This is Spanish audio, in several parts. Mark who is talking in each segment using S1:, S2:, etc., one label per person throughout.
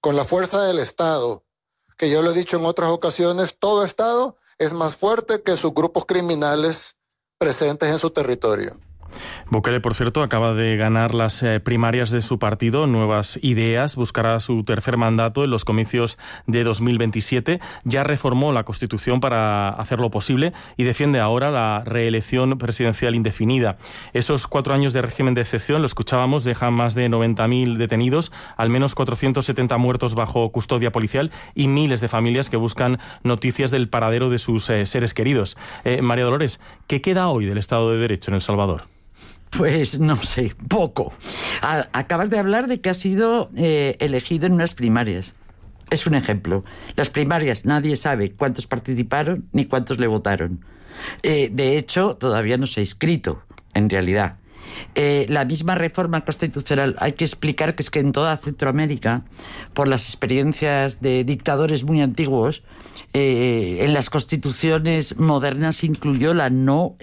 S1: con la fuerza del Estado, que yo lo he dicho en otras ocasiones, todo Estado es más fuerte que sus grupos criminales presentes en su territorio.
S2: Bukele, por cierto, acaba de ganar las primarias de su partido, Nuevas Ideas, buscará su tercer mandato en los comicios de 2027, ya reformó la Constitución para hacerlo posible y defiende ahora la reelección presidencial indefinida. Esos 4 años de régimen de excepción, lo escuchábamos, dejan más de 90.000 detenidos, al menos 470 muertos bajo custodia policial y miles de familias que buscan noticias del paradero de sus seres queridos. María Dolores, ¿qué queda hoy del Estado de Derecho en El Salvador?
S3: Pues no sé, poco. Acabas de hablar de que ha sido elegido en unas primarias. Es un ejemplo. Las primarias, nadie sabe cuántos participaron ni cuántos le votaron. De hecho, todavía no se ha inscrito, en realidad. La misma reforma constitucional, hay que explicar que es que en toda Centroamérica, por las experiencias de dictadores muy antiguos, en las constituciones modernas se incluyó la no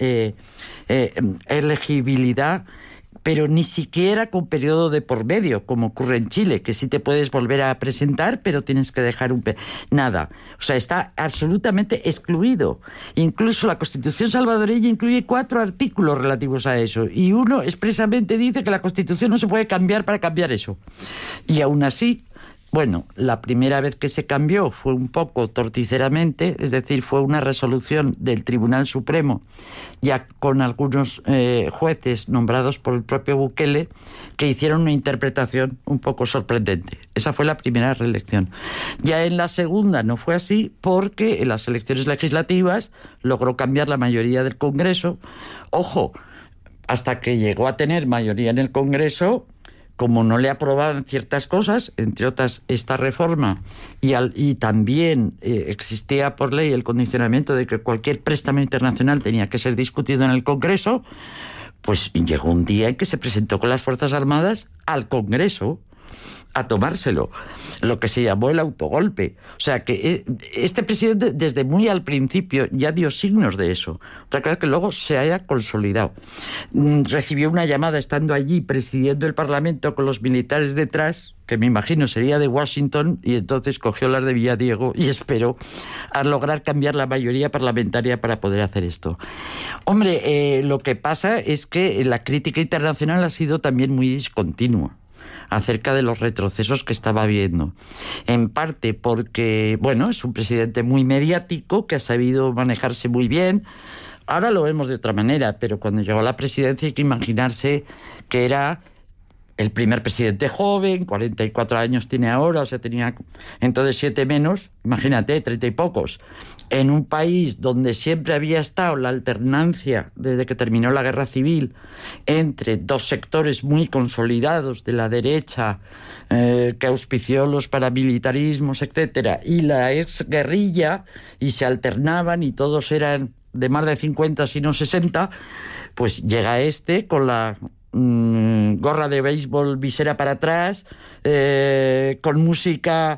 S3: elegibilidad, pero ni siquiera con periodo de por medio, como ocurre en Chile, que sí te puedes volver a presentar, pero tienes que dejar nada. O sea, está absolutamente excluido. Incluso la Constitución salvadoreña incluye 4 artículos relativos a eso, y uno expresamente dice que la Constitución no se puede cambiar para cambiar eso. Y aún así, bueno, la primera vez que se cambió fue un poco torticeramente, es decir, fue una resolución del Tribunal Supremo, ya con algunos jueces nombrados por el propio Bukele, que hicieron una interpretación un poco sorprendente. Esa fue la primera reelección. Ya en la segunda no fue así, porque en las elecciones legislativas logró cambiar la mayoría del Congreso. Ojo, hasta que llegó a tener mayoría en el Congreso, como no le aprobaban ciertas cosas, entre otras esta reforma, y también existía por ley el condicionamiento de que cualquier préstamo internacional tenía que ser discutido en el Congreso, pues llegó un día en que se presentó con las Fuerzas Armadas al Congreso a tomárselo, lo que se llamó el autogolpe. O sea que este presidente desde muy al principio ya dio signos de eso. Otra cosa es que luego se haya consolidado. Recibió una llamada estando allí presidiendo el Parlamento con los militares detrás, que me imagino sería de Washington, y entonces cogió las de Villadiego y esperó a lograr cambiar la mayoría parlamentaria para poder hacer esto. Hombre, lo que pasa es que la crítica internacional ha sido también muy discontinua acerca de los retrocesos que estaba viendo. En parte porque, bueno, es un presidente muy mediático, que ha sabido manejarse muy bien. Ahora lo vemos de otra manera, pero cuando llegó a la presidencia hay que imaginarse que era el primer presidente joven, 44 años tiene ahora, o sea, tenía entonces 7 menos, imagínate, 30 y pocos, en un país donde siempre había estado la alternancia, desde que terminó la guerra civil, entre 2 sectores muy consolidados de la derecha, que auspició los paramilitarismos, etcétera, y la exguerrilla, y se alternaban y todos eran de más de 50, si no 60, pues llega con la gorra de béisbol, visera para atrás, con música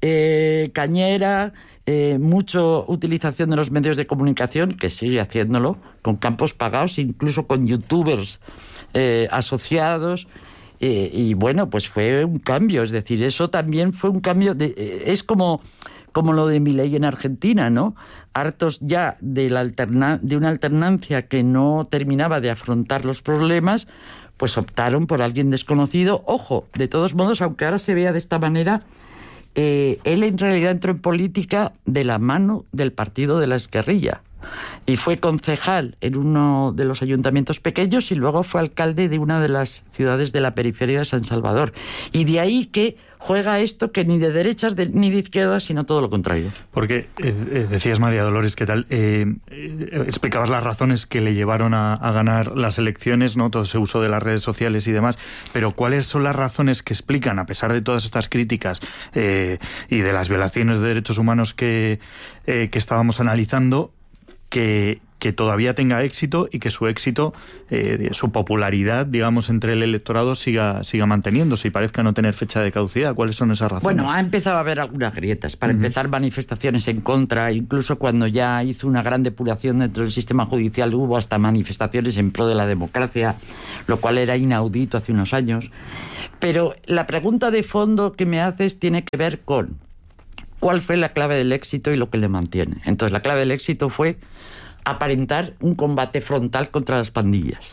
S3: cañera, mucho utilización de los medios de comunicación, que sigue haciéndolo, con campos pagados, incluso con youtubers asociados, y bueno, pues fue un cambio, es decir, eso también fue un cambio, es como lo de Milei en Argentina, ¿no? Hartos ya de una alternancia que no terminaba de afrontar los problemas, pues optaron por alguien desconocido. Ojo, de todos modos, aunque ahora se vea de esta manera, él en realidad entró en política de la mano del partido de la exguerrilla y fue concejal en uno de los ayuntamientos pequeños y luego fue alcalde de una de las ciudades de la periferia de San Salvador. Y de ahí que juega esto que ni de derechas ni de izquierdas, sino todo lo contrario.
S4: Porque decías, María Dolores, ¿qué tal? Explicabas las razones que le llevaron a ganar las elecciones, ¿no? Todo ese uso de las redes sociales y demás, pero ¿cuáles son las razones que explican, a pesar de todas estas críticas y de las violaciones de derechos humanos que estábamos analizando, que que todavía tenga éxito y que su éxito, su popularidad, digamos, entre el electorado siga manteniéndose y parezca no tener fecha de caducidad? ¿Cuáles son esas razones?
S3: Bueno, ha empezado a haber algunas grietas. Para empezar, manifestaciones en contra. Incluso cuando ya hizo una gran depuración dentro del sistema judicial, hubo hasta manifestaciones en pro de la democracia, lo cual era inaudito hace unos años. Pero la pregunta de fondo que me haces tiene que ver con cuál fue la clave del éxito y lo que le mantiene. Entonces, la clave del éxito fue aparentar un combate frontal contra las pandillas.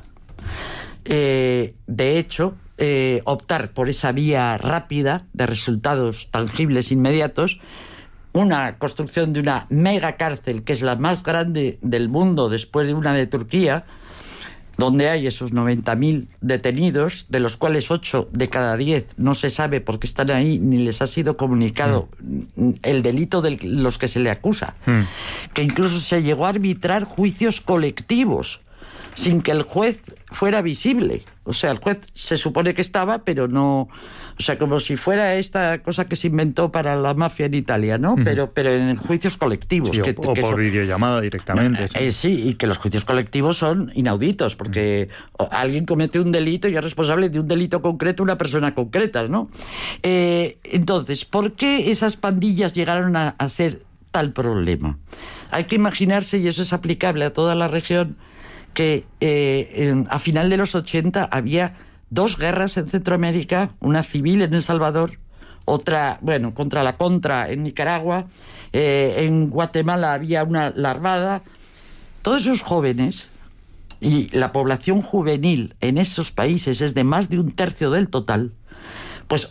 S3: De hecho, optar por esa vía rápida de resultados tangibles inmediatos, una construcción de una mega cárcel que es la más grande del mundo después de una de Turquía, donde hay esos 90.000 detenidos, de los cuales 8 de cada 10 no se sabe por qué están ahí, ni les ha sido comunicado el delito de los que se le acusa. Que incluso se llegó a arbitrar juicios colectivos, sin que el juez fuera visible. O sea, el juez se supone que estaba, pero no... O sea, como si fuera esta cosa que se inventó para la mafia en Italia, ¿no? Pero en juicios colectivos.
S4: Sí, o por videollamada directamente.
S3: Sí, y que los juicios colectivos son inauditos, porque alguien comete un delito y es responsable de un delito concreto una persona concreta, ¿no? Entonces, ¿por qué esas pandillas llegaron a ser tal problema? Hay que imaginarse, y eso es aplicable a toda la región, que a final de los 80 había 2 guerras en Centroamérica, una civil en El Salvador, otra, bueno, contra la Contra en Nicaragua, en Guatemala había una larvada. Todos esos jóvenes, y la población juvenil en esos países es de más de 1/3 del total, pues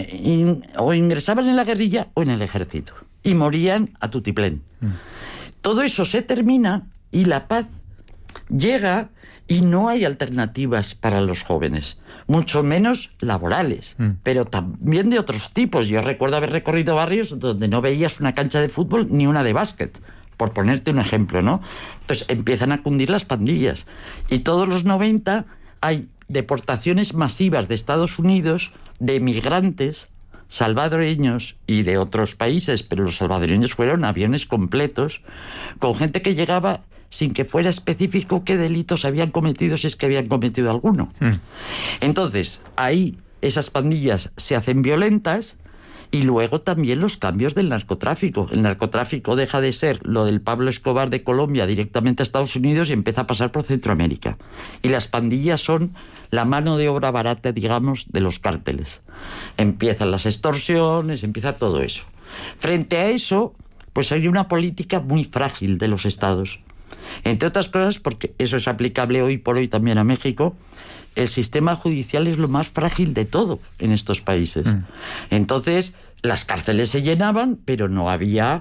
S3: o ingresaban en la guerrilla o en el ejército, y morían a tutiplén. Todo eso se termina y la paz llega y no hay alternativas para los jóvenes, mucho menos laborales, pero también de otros tipos. Yo recuerdo haber recorrido barrios donde no veías una cancha de fútbol ni una de básquet, por ponerte un ejemplo, ¿no? Entonces empiezan a cundir las pandillas y todos los 90 hay deportaciones masivas de Estados Unidos de migrantes salvadoreños y de otros países, pero los salvadoreños fueron aviones completos con gente que llegaba sin que fuera específico qué delitos habían cometido, si es que habían cometido alguno. Entonces, ahí esas pandillas se hacen violentas y luego también los cambios del narcotráfico. El narcotráfico deja de ser lo del Pablo Escobar de Colombia directamente a Estados Unidos y empieza a pasar por Centroamérica. Y las pandillas son la mano de obra barata, digamos, de los cárteles. Empiezan las extorsiones, empieza todo eso. Frente a eso, pues hay una política muy frágil de los estados. Entre otras cosas, porque eso es aplicable hoy por hoy también a México, el sistema judicial es lo más frágil de todo en estos países. Entonces, las cárceles se llenaban, pero no había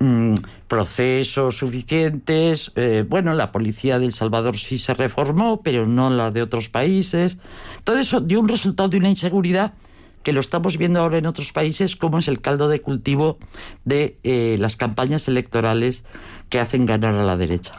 S3: procesos suficientes. Bueno, la policía de El Salvador sí se reformó, pero no la de otros países. Todo eso dio un resultado de una inseguridad que lo estamos viendo ahora en otros países, como es el caldo de cultivo de las campañas electorales que hacen ganar a la derecha.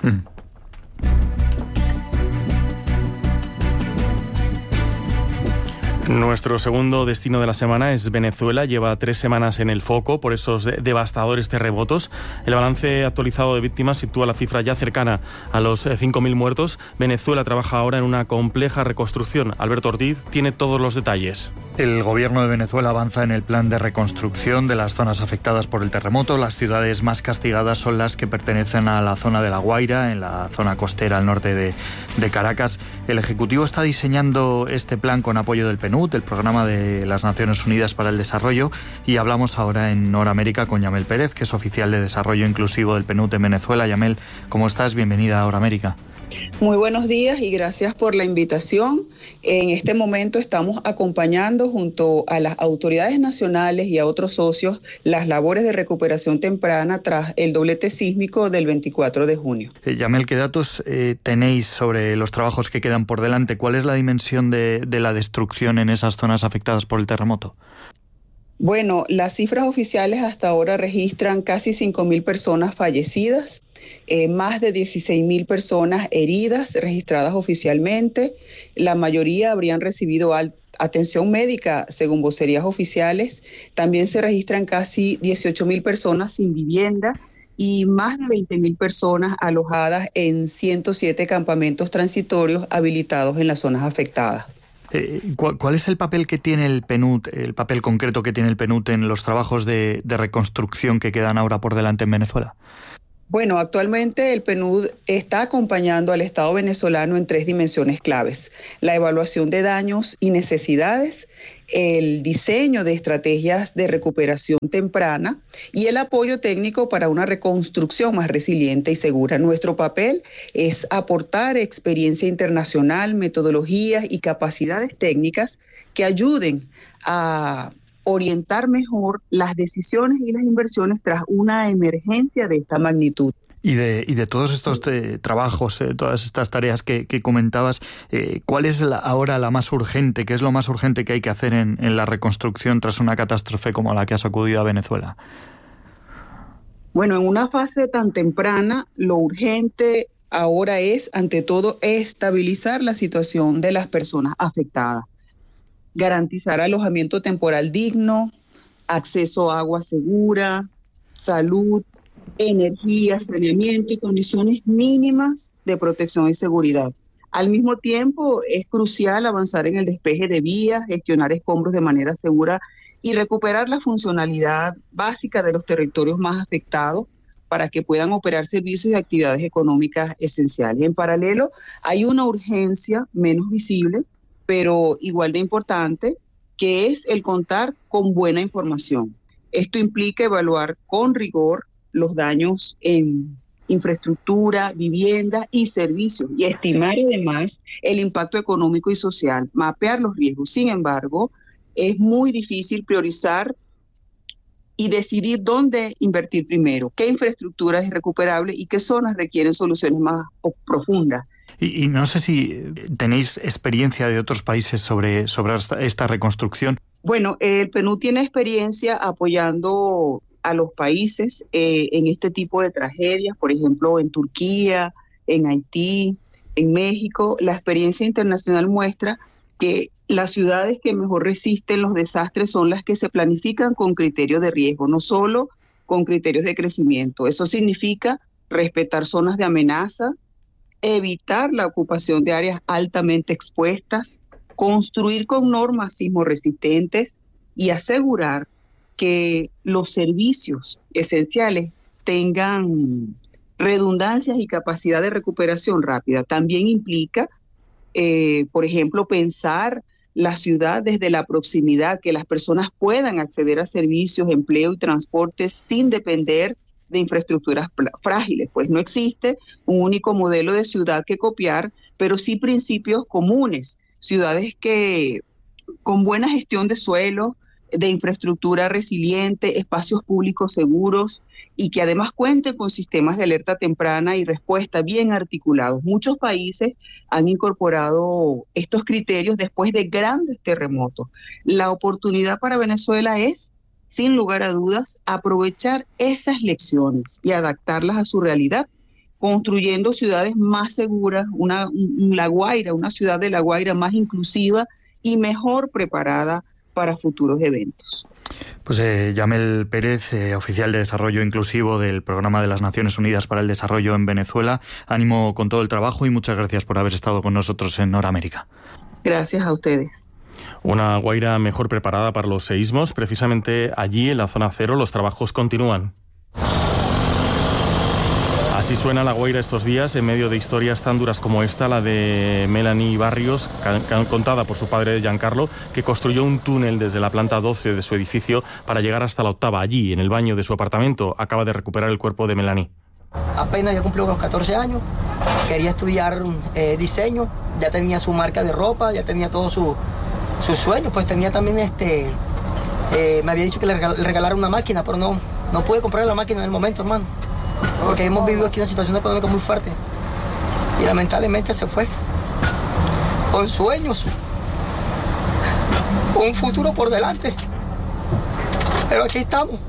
S2: Nuestro segundo destino de la semana es Venezuela. Lleva 3 semanas en el foco por esos devastadores terremotos. El balance actualizado de víctimas sitúa la cifra ya cercana a los 5.000 muertos. Venezuela trabaja ahora en una compleja reconstrucción. Alberto Ortiz tiene todos los detalles.
S4: El gobierno de Venezuela avanza en el plan de reconstrucción de las zonas afectadas por el terremoto. Las ciudades más castigadas son las que pertenecen a la zona de La Guaira, en la zona costera al norte de Caracas. El Ejecutivo está diseñando este plan con apoyo del PNUD, el Programa de las Naciones Unidas para el Desarrollo, y hablamos ahora en Hora América con Yamel Pérez, que es oficial de Desarrollo Inclusivo del PNUD en Venezuela. Yamel, ¿cómo estás? Bienvenida a Hora América.
S5: Muy buenos días y gracias por la invitación. En este momento estamos acompañando junto a las autoridades nacionales y a otros socios las labores de recuperación temprana tras el doblete sísmico del 24 de junio.
S4: Yamel, ¿qué datos tenéis sobre los trabajos que quedan por delante? ¿Cuál es la dimensión de la destrucción en esas zonas afectadas por el terremoto?
S5: Bueno, las cifras oficiales hasta ahora registran casi 5.000 personas fallecidas, más de 16.000 personas heridas registradas oficialmente. La mayoría habrían recibido atención médica, según vocerías oficiales. También se registran casi 18.000 personas sin vivienda y más de 20.000 personas alojadas en 107 campamentos transitorios habilitados en las zonas afectadas.
S4: ¿Cuál es el papel que tiene el PNUD, el papel concreto que tiene el PNUD en los trabajos de reconstrucción que quedan ahora por delante en Venezuela?
S5: Bueno, actualmente el PNUD está acompañando al Estado venezolano en 3 dimensiones claves: la evaluación de daños y necesidades, el diseño de estrategias de recuperación temprana y el apoyo técnico para una reconstrucción más resiliente y segura. Nuestro papel es aportar experiencia internacional, metodologías y capacidades técnicas que ayuden a orientar mejor las decisiones y las inversiones tras una emergencia de esta magnitud.
S4: Y de todos estos trabajos, todas estas tareas que comentabas, ¿cuál es ahora la más urgente? ¿Qué es lo más urgente que hay que hacer en la reconstrucción tras una catástrofe como la que ha sacudido a Venezuela?
S5: Bueno, en una fase tan temprana, lo urgente ahora es, ante todo, estabilizar la situación de las personas afectadas, garantizar alojamiento temporal digno, acceso a agua segura, salud, energía, saneamiento y condiciones mínimas de protección y seguridad. Al mismo tiempo, es crucial avanzar en el despeje de vías, gestionar escombros de manera segura y recuperar la funcionalidad básica de los territorios más afectados para que puedan operar servicios y actividades económicas esenciales. En paralelo, hay una urgencia menos visible, pero igual de importante, que es el contar con buena información. Esto implica evaluar con rigor los daños en infraestructura, vivienda y servicios, y estimar además el impacto económico y social, mapear los riesgos. Sin embargo, es muy difícil priorizar y decidir dónde invertir primero, qué infraestructura es recuperable y qué zonas requieren soluciones más profundas.
S4: Y no sé si tenéis experiencia de otros países sobre esta reconstrucción.
S5: Bueno, el PNUD tiene experiencia apoyando a los países en este tipo de tragedias, por ejemplo, en Turquía, en Haití, en México. La experiencia internacional muestra que las ciudades que mejor resisten los desastres son las que se planifican con criterios de riesgo, no solo con criterios de crecimiento. Eso significa respetar zonas de amenaza, evitar la ocupación de áreas altamente expuestas, construir con normas sismoresistentes y asegurar que los servicios esenciales tengan redundancias y capacidad de recuperación rápida. También implica, por ejemplo, pensar la ciudad desde la proximidad, que las personas puedan acceder a servicios, empleo y transporte sin depender de infraestructuras frágiles. Pues no existe un único modelo de ciudad que copiar, pero sí principios comunes. Ciudades que con buena gestión de suelo, de infraestructura resiliente, espacios públicos seguros y que además cuenten con sistemas de alerta temprana y respuesta bien articulados. Muchos países han incorporado estos criterios después de grandes terremotos. La oportunidad para Venezuela es, sin lugar a dudas, aprovechar esas lecciones y adaptarlas a su realidad, construyendo ciudades más seguras, La Guaira, una ciudad de La Guaira más inclusiva y mejor preparada para futuros eventos.
S4: Pues Yamel Pérez, oficial de Desarrollo Inclusivo del Programa de las Naciones Unidas para el Desarrollo en Venezuela. Ánimo con todo el trabajo y muchas gracias por haber estado con nosotros en Noramérica.
S5: Gracias a ustedes.
S2: Una Guaira mejor preparada para los seísmos. Precisamente allí, en la zona cero, los trabajos continúan. Así suena La Guaira estos días, en medio de historias tan duras como esta, la de Melanie Barrios, contada por su padre Giancarlo, que construyó un túnel desde la planta 12 de su edificio para llegar hasta la 8ª. Allí, en el baño de su apartamento, acaba de recuperar el cuerpo de Melanie.
S6: Apenas yo cumplí los 14 años, quería estudiar diseño, ya tenía su marca de ropa, ya tenía todos sus sueños, pues tenía también me había dicho que le regalara una máquina, pero no pude comprar la máquina en el momento, hermano. Porque hemos vivido aquí una situación económica muy fuerte y lamentablemente se fue con sueños, un futuro por delante, pero aquí estamos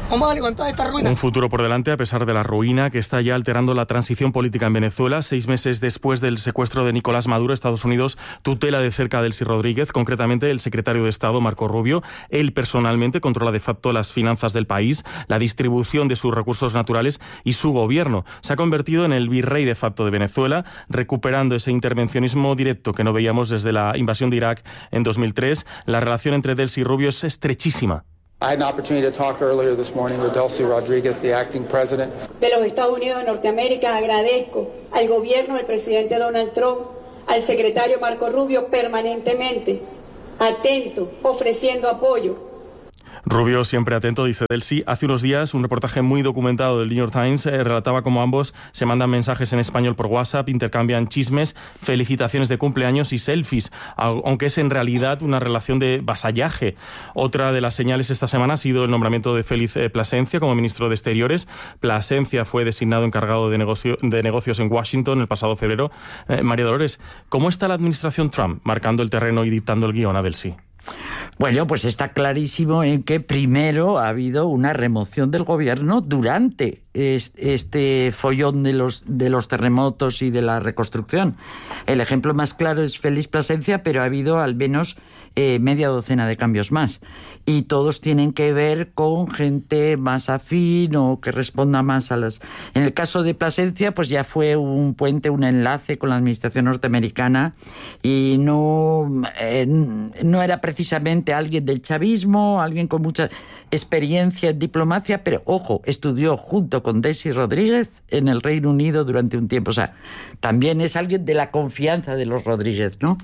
S6: Vamos a levantar esta ruina.
S2: Un futuro por delante a pesar de la ruina que está ya alterando la transición política en Venezuela. 6 meses después del secuestro de Nicolás Maduro, Estados Unidos tutela de cerca a Delcy Rodríguez, concretamente el secretario de Estado, Marco Rubio. Él personalmente controla de facto las finanzas del país, la distribución de sus recursos naturales y su gobierno. Se ha convertido en el virrey de facto de Venezuela, recuperando ese intervencionismo directo que no veíamos desde la invasión de Irak en 2003. La relación entre Delcy y Rubio es estrechísima.
S7: I had an opportunity to talk earlier this morning with Delcy Rodríguez, the acting president.
S8: De los Estados Unidos de Norteamérica agradezco al gobierno del presidente Donald Trump, al secretario Marco Rubio permanentemente atento, ofreciendo apoyo.
S2: Rubio siempre atento, dice Delcy. Hace unos días un reportaje muy documentado del New York Times relataba cómo ambos se mandan mensajes en español por WhatsApp, intercambian chismes, felicitaciones de cumpleaños y selfies, aunque es en realidad una relación de vasallaje. Otra de las señales esta semana ha sido el nombramiento de Félix Plasencia como ministro de Exteriores. Plasencia fue designado encargado de negocios en Washington el pasado febrero. María Dolores, ¿cómo está la administración Trump marcando el terreno y dictando el guión a Delcy?
S3: Bueno, pues está clarísimo en que primero ha habido una remoción del gobierno durante este follón de los terremotos y de la reconstrucción. El ejemplo más claro es Félix Plasencia, pero ha habido al menos media docena de cambios más. Y todos tienen que ver con gente más afín o que responda más a las... En el caso de Plasencia, pues ya fue un puente, un enlace con la administración norteamericana y no era precisamente alguien del chavismo, alguien con mucha experiencia en diplomacia, pero ojo, estudió junto con Delcy Rodríguez en el Reino Unido durante un tiempo. O sea, también es alguien de la confianza de los Rodríguez, ¿no?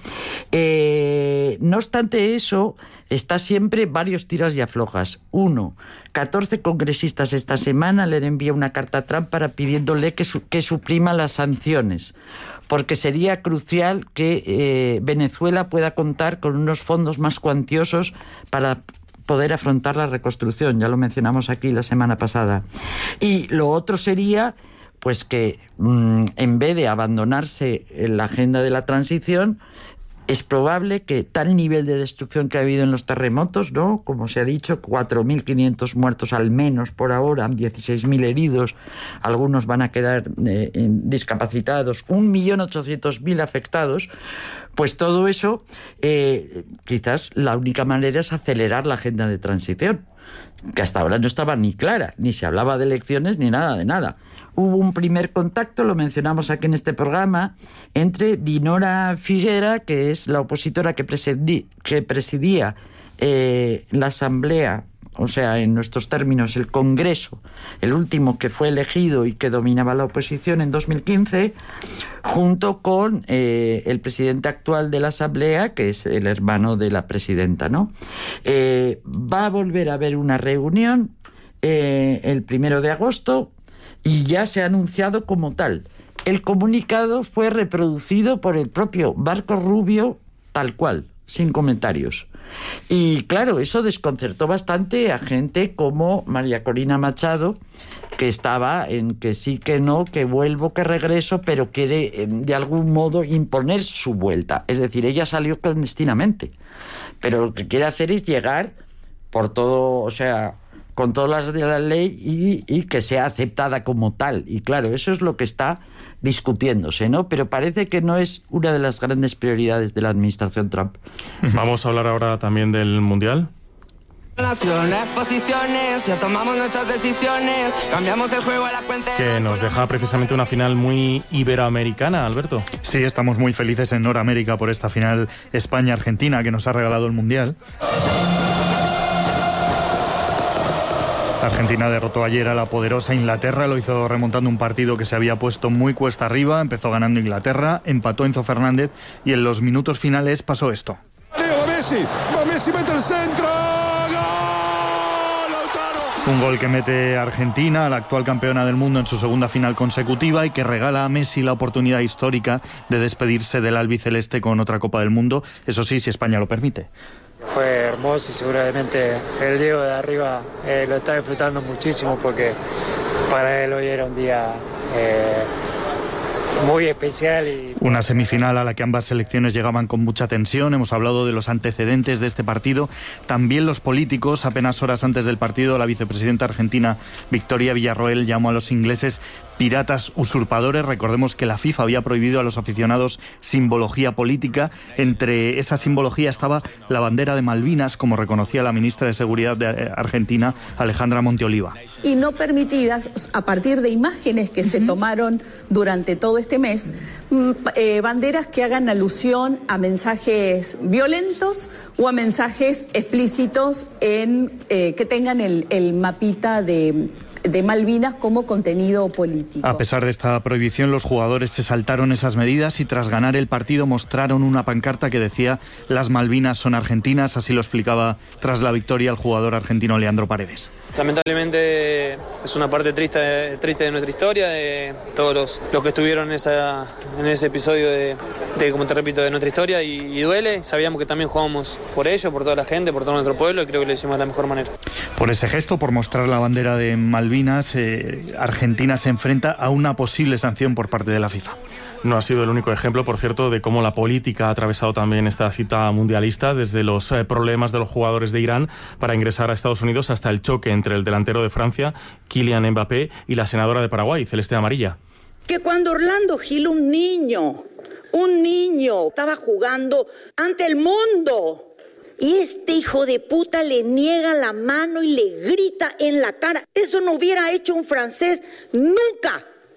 S3: No obstante eso, está siempre varios tiras y aflojas. 14 congresistas esta semana le han enviado una carta a Trump pidiéndole que suprima las sanciones, porque sería crucial que Venezuela pueda contar con unos fondos más cuantiosos para poder afrontar la reconstrucción. Ya lo mencionamos aquí la semana pasada. Y lo otro sería pues que en vez de abandonarse en la agenda de la transición, es probable que tal nivel de destrucción que ha habido en los terremotos, ¿no? Como se ha dicho, 4.500 muertos al menos por ahora, 16.000 heridos, algunos van a quedar discapacitados, 1.800.000 afectados, pues todo eso, quizás la única manera es acelerar la agenda de transición, que hasta ahora no estaba ni clara, ni se hablaba de elecciones ni nada de nada. Hubo un primer contacto, lo mencionamos aquí en este programa, entre Dinora Figuera, que es la opositora que presidía la Asamblea, o sea, en nuestros términos, el Congreso, el último que fue elegido y que dominaba la oposición en 2015, junto con el presidente actual de la Asamblea, que es el hermano de la presidenta, ¿no? Va a volver a haber una reunión el 1 de agosto y ya se ha anunciado como tal. El comunicado fue reproducido por el propio Marco Rubio tal cual, sin comentarios. Y claro, eso desconcertó bastante a gente como María Corina Machado, que estaba en que sí, que no, que vuelvo, que regreso, pero quiere de algún modo imponer su vuelta. Es decir, ella salió clandestinamente, pero lo que quiere hacer es llegar por todo, o sea, con todas las de la ley y que sea aceptada como tal. Y claro, eso es lo que está discutiéndose, ¿no? Pero parece que no es una de las grandes prioridades de la administración Trump.
S2: Vamos a hablar ahora también del Mundial.
S9: Naciones, posiciones, ya tomamos nuestras decisiones, cambiamos el juego a la cuenta.
S2: Que nos deja precisamente una final muy iberoamericana, Alberto.
S4: Sí, estamos muy felices en Norteamérica por esta final España-Argentina que nos ha regalado el Mundial. Argentina derrotó ayer a la poderosa Inglaterra, lo hizo remontando un partido que se había puesto muy cuesta arriba, empezó ganando Inglaterra, empató Enzo Fernández y en los minutos finales pasó esto.
S10: Messi mete el centro.
S4: Un gol que mete a Argentina, la actual campeona del mundo, en su segunda final consecutiva y que regala a Messi la oportunidad histórica de despedirse del albiceleste con otra Copa del Mundo, eso sí, si España lo permite.
S11: Fue hermoso y seguramente el Diego de arriba lo está disfrutando muchísimo porque para él hoy era un día muy especial.
S4: Una semifinal a la que ambas selecciones llegaban con mucha tensión. Hemos hablado de los antecedentes de este partido. También los políticos. Apenas horas antes del partido, la vicepresidenta argentina Victoria Villarroel llamó a los ingleses piratas usurpadores. Recordemos que la FIFA había prohibido a los aficionados simbología política. Entre esa simbología estaba la bandera de Malvinas, como reconocía la ministra de Seguridad de Argentina, Alejandra Monteoliva.
S12: Y no permitidas, a partir de imágenes que se tomaron durante todo este mes, banderas que hagan alusión a mensajes violentos o a mensajes explícitos que tengan el mapita de Malvinas como contenido político.
S4: A pesar de esta prohibición, los jugadores se saltaron esas medidas y tras ganar el partido mostraron una pancarta que decía "Las Malvinas son argentinas", así lo explicaba tras la victoria el jugador argentino Leandro Paredes.
S13: Lamentablemente es una parte triste de nuestra historia, de todos los que estuvieron en ese episodio de, como te repito, de nuestra historia y duele. Sabíamos que también jugamos por ello, por toda la gente, por todo nuestro pueblo y creo que lo hicimos de la mejor manera.
S4: Por ese gesto, por mostrar la bandera de Malvinas, Argentina se enfrenta a una posible sanción por parte de la FIFA.
S2: No ha sido el único ejemplo, por cierto, de cómo la política ha atravesado también esta cita mundialista, desde los problemas de los jugadores de Irán para ingresar a Estados Unidos hasta el choque entre el delantero de Francia, Kylian Mbappé, y la senadora de Paraguay, Celeste Amarilla.
S14: Que cuando Orlando Gil, un niño, estaba jugando ante el mundo y este hijo de puta le niega la mano y le grita en la cara. Eso no hubiera hecho un francés nunca.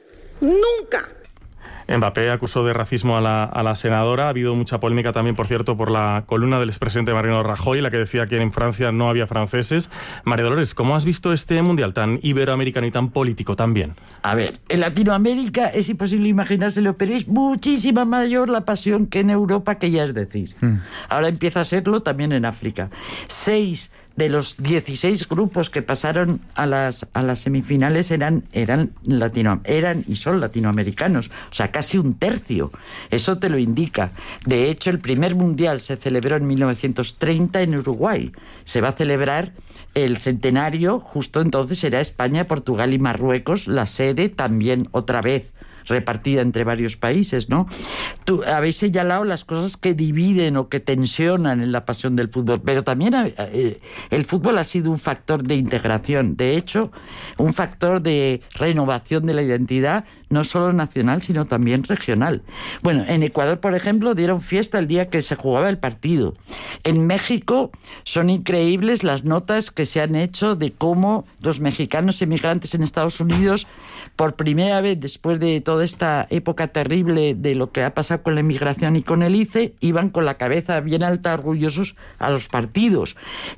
S2: Mbappé acusó de racismo a la senadora. Ha habido mucha polémica también, por cierto, por la columna del expresidente Mariano Rajoy, la que decía que en Francia no había franceses. María Dolores, ¿cómo has visto este mundial tan iberoamericano y tan político también?
S3: A ver, en Latinoamérica es imposible imaginárselo, pero es muchísima mayor la pasión que en Europa, que ya es decir. Ahora empieza a serlo también en África. 6 de los 16 grupos que pasaron a las semifinales eran y son latinoamericanos, o sea, casi un tercio. Eso te lo indica. De hecho, el primer mundial se celebró en 1930 en Uruguay. Se va a celebrar el centenario, justo entonces será España, Portugal y Marruecos, la sede también otra vez repartida entre varios países, ¿no? Tú habéis señalado las cosas que dividen o que tensionan en la pasión del fútbol, pero también el fútbol ha sido un factor de integración, de hecho, un factor de renovación de la identidad, no solo nacional, sino también regional. Bueno, en Ecuador, por ejemplo, dieron fiesta el día que se jugaba el partido. En México son increíbles las notas que se han hecho de cómo los mexicanos emigrantes en Estados Unidos, por primera vez después de toda esta época terrible de lo que ha pasado con la inmigración y con el ICE, iban con la cabeza bien alta, orgullosos a los partidos.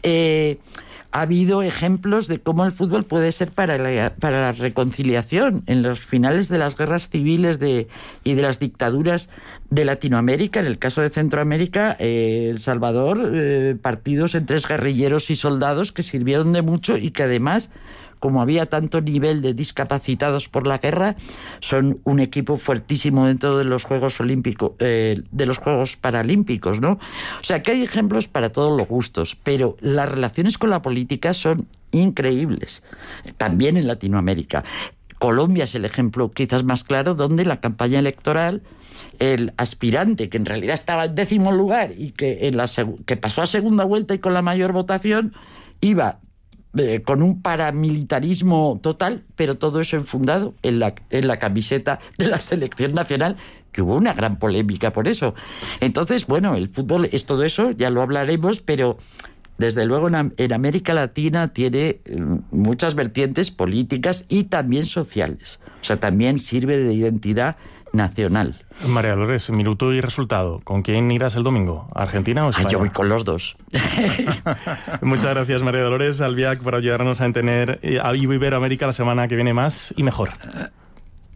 S3: Ha habido ejemplos de cómo el fútbol puede ser para la reconciliación en los finales de las guerras civiles y de las dictaduras de Latinoamérica. En el caso de Centroamérica, El Salvador, partidos entre guerrilleros y soldados que sirvieron de mucho y que además, como había tanto nivel de discapacitados por la guerra, son un equipo fuertísimo dentro de los Juegos Olímpicos, de los Juegos Paralímpicos, ¿no? O sea, que hay ejemplos para todos los gustos, pero las relaciones con la política son increíbles, también en Latinoamérica. Colombia es el ejemplo quizás más claro, donde la campaña electoral, el aspirante, que en realidad estaba en 10º lugar y que pasó a segunda vuelta y con la mayor votación, iba con un paramilitarismo total, pero todo eso enfundado en la camiseta de la selección nacional, que hubo una gran polémica por eso. Entonces, bueno, el fútbol es todo eso, ya lo hablaremos, pero desde luego en América Latina tiene muchas vertientes políticas y también sociales. O sea, también sirve de identidad nacional.
S2: María Dolores, minuto y resultado. ¿Con quién irás el domingo? ¿Argentina o España?
S3: Yo voy con los dos.
S2: Muchas gracias, María Dolores Albiach, por ayudarnos a entender a Iberoamérica la semana que viene más y mejor.